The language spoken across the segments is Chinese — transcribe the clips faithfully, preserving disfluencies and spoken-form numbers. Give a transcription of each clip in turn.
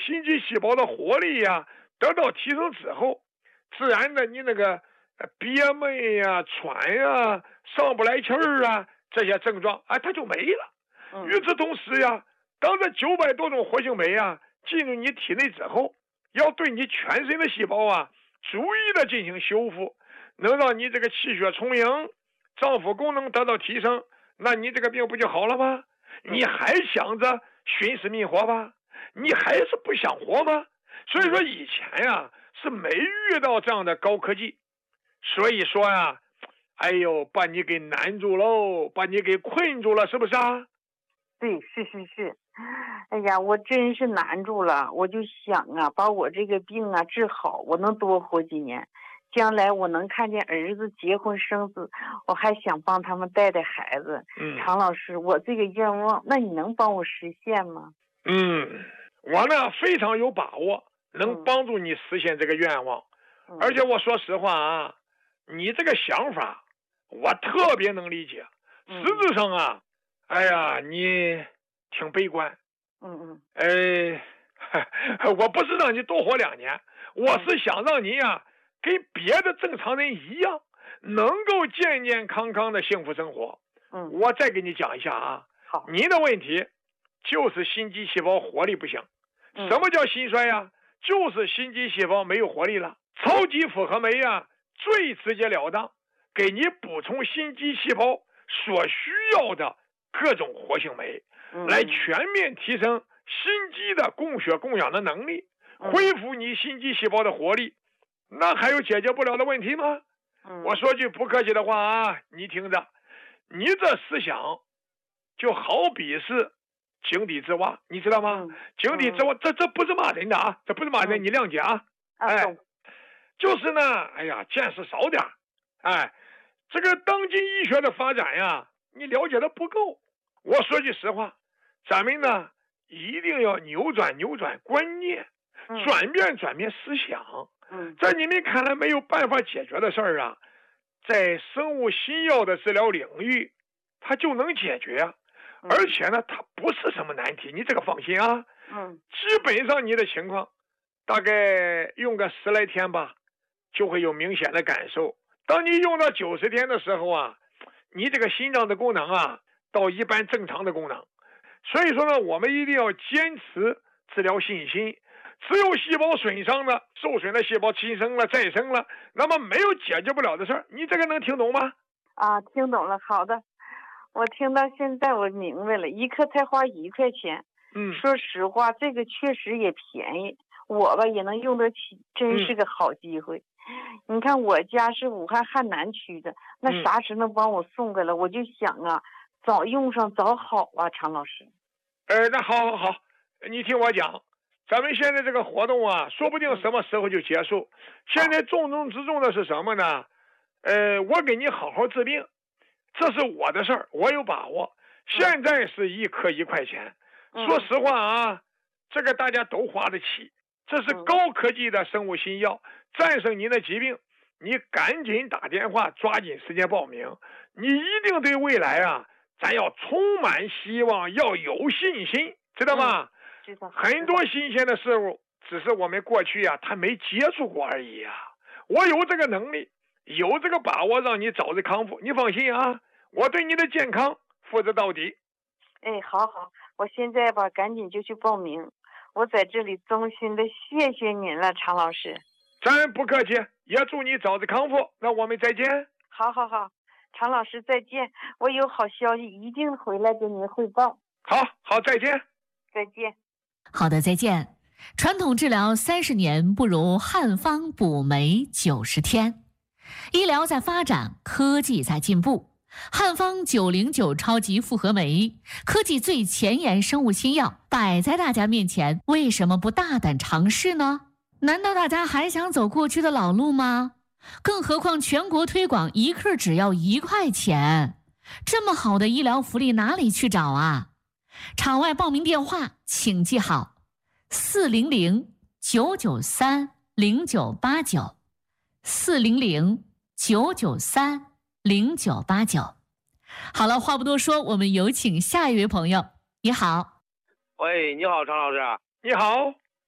心肌细胞的活力呀、啊、得到提升之后，自然的你那个憋闷呀、喘呀、上不来气儿啊这些症状啊，它就没了。 嗯、 与此同时呀，当这九百多种活性酶啊进入你体内之后，要对你全身的细胞啊逐一的进行修复，能让你这个气血充盈，脏腑功能得到提升，那你这个病不就好了吗？你还想着寻死觅活吧？你还是不想活吗？所以说以前呀是没遇到这样的高科技，所以说呀，哎呦，把你给难住喽，把你给困住了，是不是啊？ 对，是是是。哎呀，我真是难住了，我就想啊，把我这个病啊治好，我能多活几年，将来我能看见儿子结婚生子，我还想帮他们带带孩子。 嗯， 常老师，我这个愿望，那你能帮我实现吗？ 嗯，我呢非常有把握能帮助你实现这个愿望， 嗯、 而且我说实话啊，你这个想法我特别能理解。 嗯、 实质上啊，哎呀，你挺悲观。 嗯嗯，呃，我不是让你多活两年，我是想让你呀、啊、跟别的正常人一样，能够健健康康的幸福生活。 嗯， 我再给你讲一下啊， 好， 你的问题就是心肌细胞活力不行。 嗯、 什么叫心衰呀？就是心肌细胞没有活力了。超级复合酶呀，最直截了当，给你补充心肌细胞所需要的各种活性酶， 嗯、 来全面提升心肌的供血供氧的能力，恢复你心肌细胞的活力。那还有解决不了的问题吗？ 嗯、 我说句不客气的话啊，你听着，你这思想就好比是井底之蛙，你知道吗？ 嗯、 井底之蛙，这这不是骂人的啊，这不是骂人， 嗯、 你谅解啊。哎，就是呢，哎呀，见识少点，哎，这个当今医学的发展呀，你了解的不够。我说句实话，咱们呢一定要扭转扭转观念， 嗯、 转变转变思想。 嗯， 在你们看来没有办法解决的事儿啊，在生物新药的治疗领域，它就能解决啊。 嗯、 而且呢，它不是什么难题，你这个放心啊。 嗯， 基本上你的情况，大概用个十来天吧，就会有明显的感受。当你用到九十天的时候啊，你这个心脏的功能啊，到一般正常的功能。所以说呢，我们一定要坚持治疗信心。只有细胞损伤了，受损的细胞新生了再生了，那么没有解决不了的事儿。你这个能听懂吗？ 啊，听懂了。好的，我听到现在我明白了，一颗才花一块钱。 嗯， 说实话，这个确实也便宜，我吧也能用得起，真是个好机会。嗯、你看我家是武汉汉南区的，那啥时能帮我送过来？我就想啊，早用上早好啊，常老师。 呃，那好好好，你听我讲。咱们现在这个活动啊，说不定什么时候就结束。现在重中之重的是什么呢？呃，我给你好好治病，这是我的事儿，我有把握。现在是一颗一块钱，说实话啊，这个大家都花得起。这是高科技的生物新药，战胜您的疾病。你赶紧打电话，抓紧时间报名。你一定对未来啊，咱要充满希望，要有信心，知道吗？很多新鲜的事物，只是我们过去呀、啊，他没接触过而已啊。我有这个能力，有这个把握，让你早日康复。你放心啊，我对你的健康负责到底。 哎，好好，我现在吧，赶紧就去报名。我在这里衷心的谢谢您了，常老师。 咱不客气，也祝你早日康复。那我们再见。 好好好，常老师再见。我有好消息一定回来给您汇报。 好好，再见。 再见。 好的，再见。传统治疗三十年，不如汉方补酶九十天。医疗在发展，科技在进步。汉方九零九超级复合酶，科技最前沿生物新药摆在大家面前，为什么不大胆尝试呢？难道大家还想走过去的老路吗？更何况全国推广一克只要一块钱，这么好的医疗福利哪里去找啊？场外报名电话请记好：四零零九九三零九八九，四零零九九三零九八九。好了，话不多说，我们有请下一位朋友。你好。 喂，你好，常老师。 你好。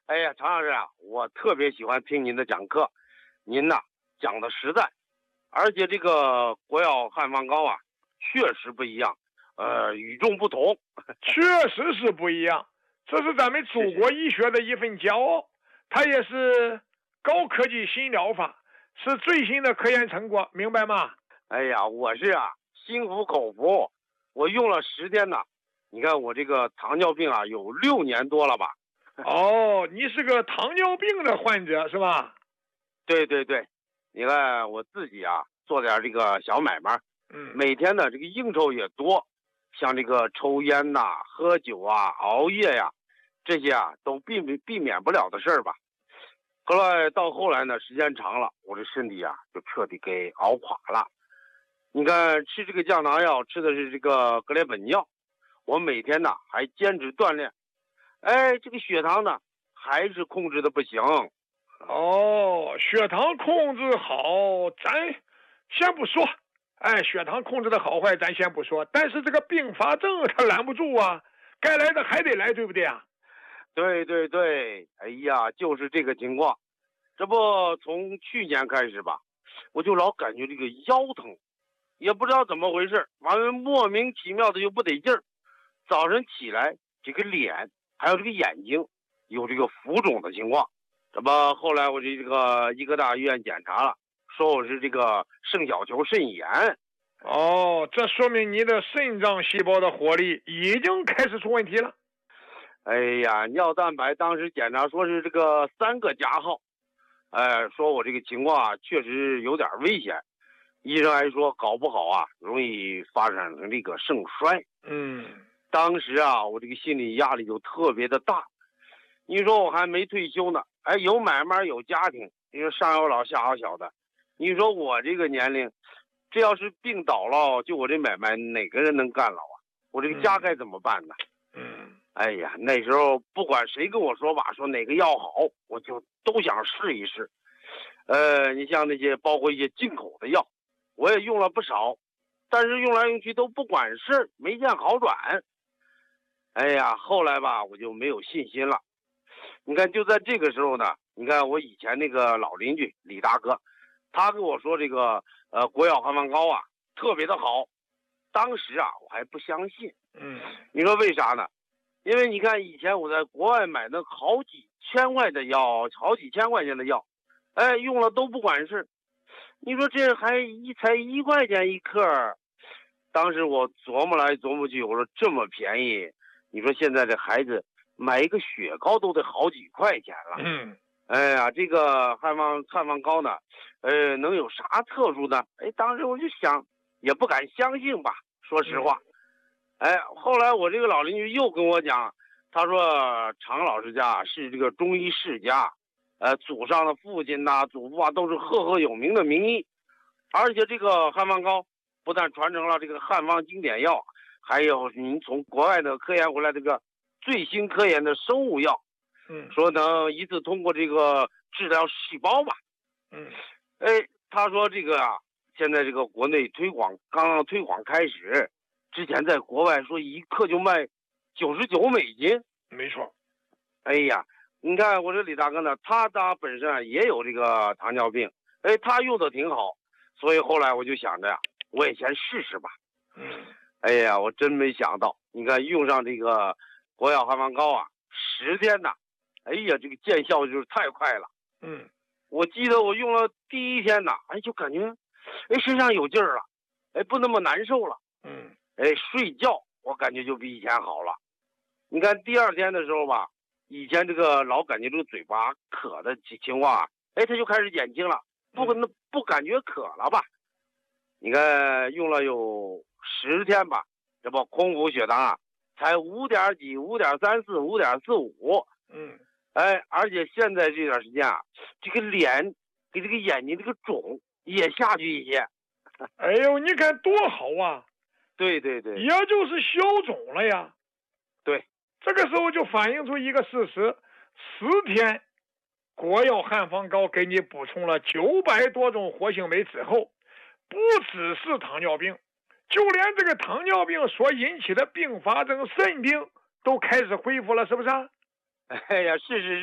哎呀，常老师啊，我特别喜欢听您的讲课，您呐讲的实在，而且这个国药汉方膏啊，确实不一样，呃，与众不同。 确实是不一样，这是咱们祖国医学的一份骄傲，它也是高科技新疗法，是最新的科研成果，明白吗？ 哎呀，我是啊，心服口服，我用了十天呢。你看我这个糖尿病啊，有六年多了吧？ 哦，你是个糖尿病的患者是吧？ 对对对，你看我自己啊，做点这个小买卖， 嗯， 每天呢这个应酬也多，像这个抽烟呐、喝酒啊、熬夜呀、这些啊都避免避免不了的事儿吧。后来到后来呢，时间长了，我这身体啊就彻底给熬垮了。你看吃这个降糖药，吃的是这个格列本药，我每天呢还坚持锻炼，哎，这个血糖呢还是控制的不行。 哦，血糖控制好，咱先不说，哎，血糖控制的好坏咱先不说，但是这个并发症它拦不住啊，该来的还得来，对不对啊？ 对对对，哎呀，就是这个情况。这不从去年开始吧，我就老感觉这个腰疼，也不知道怎么回事，完了莫名其妙的就不得劲儿。早晨起来，这个脸还有这个眼睛有这个浮肿的情况。这不后来我这个医科大医院检查了，说我是这个肾小球肾炎。 哦，这说明你的肾脏细胞的活力已经开始出问题了。 哎呀，尿蛋白当时检查说是这个三个加号，哎，说我这个情况啊确实有点危险，医生还说搞不好啊容易发展成这个肾衰。 嗯， 当时啊我这个心理压力就特别的大，你说我还没退休呢，哎，有买卖有家庭，你说上有老下有小的，你说我这个年龄，这要是病倒了，就我这买卖哪个人能干了啊？我这个家该怎么办呢？ 嗯， 哎呀，那时候不管谁跟我说吧，说哪个药好，我就都想试一试。呃，你像那些包括一些进口的药，我也用了不少，但是用来用去都不管事，没见好转。哎呀，后来吧，我就没有信心了。你看，就在这个时候呢，你看我以前那个老邻居李大哥，他跟我说这个呃国药汉方膏啊特别的好，当时啊我还不相信。 嗯， 你说为啥呢？因为你看以前我在国外买那好几千块的药，好几千块钱的药，哎，用了都不管事。你说这还一才一块钱一克，当时我琢磨来琢磨去，我说这么便宜，你说现在这孩子买一个雪糕都得好几块钱了。 嗯， 哎呀，这个汉方汉方膏呢，呃，能有啥特殊呢？哎，当时我就想，也不敢相信吧，说实话。哎，后来我这个老邻居又跟我讲，他说常老师家是这个中医世家，呃，祖上的父亲呐、祖父啊都是赫赫有名的名医，而且这个汉方膏不但传承了这个汉方经典药，还有您从国外的科研回来这个最新科研的生物药， 嗯， 说能一次通过这个治疗细胞吧。 嗯， 哎，他说这个啊，现在这个国内推广刚刚推广开始。之前在国外说一克就卖九十九美金， 没错。 哎呀，你看我这李大哥呢，他他本身啊也有这个糖尿病，哎，他用的挺好，所以后来我就想着呀，我也先试试吧。 嗯， 哎呀，我真没想到，你看用上这个国药汉方膏啊，十天呐，哎呀，这个见效就是太快了。 嗯， 我记得我用了第一天呐，哎，就感觉，哎，身上有劲儿了，哎，不那么难受了。 嗯。 哎，睡觉我感觉就比以前好了。你看第二天的时候吧，以前这个老感觉这个嘴巴渴的情况啊，哎，它就开始减轻了，不可能不感觉渴了吧？你看用了有十天吧，这不空腹血糖啊，才五点几、五点三四、五点四五。 嗯， 哎，而且现在这段时间啊，这个脸给这个眼睛这个肿也下去一些。 哎呦，你看多好啊！ 对对对， 也就是消肿了呀。 对， 这个时候就反映出一个事实：十天国药汉方膏给你补充了九百多种活性酶之后，不只是糖尿病，就连这个糖尿病所引起的并发症肾病都开始恢复了，是不是啊？ 哎呀，是是是。